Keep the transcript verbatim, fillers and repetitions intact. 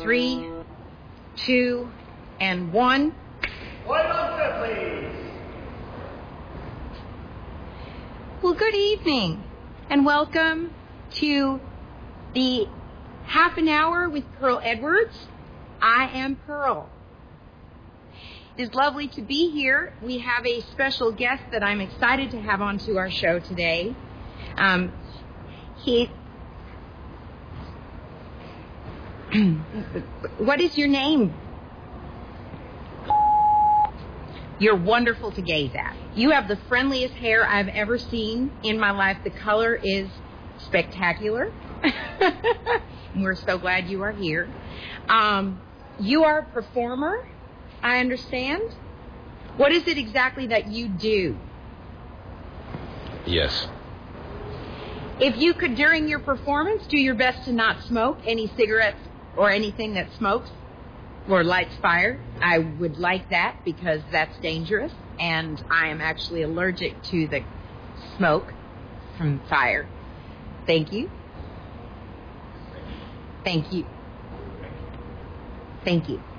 three, two, and one. White on set, please. Well, good evening, and welcome to the Half an Hour with Pearl Edwards. I am Pearl. It is lovely to be here. We have a special guest that I'm excited to have onto our show today. Um, he... What is your name? You're wonderful to gaze at. You have the friendliest hair I've ever seen in my life. The color is spectacular. We're so glad you are here. Um, you are a performer, I understand. What is it exactly that you do? Yes. If you could, during your performance, do your best to not smoke any cigarettes or anything that smokes or lights fire, I would like that because that's dangerous, and I am actually allergic to the smoke from fire. Thank you. Thank you. Thank you.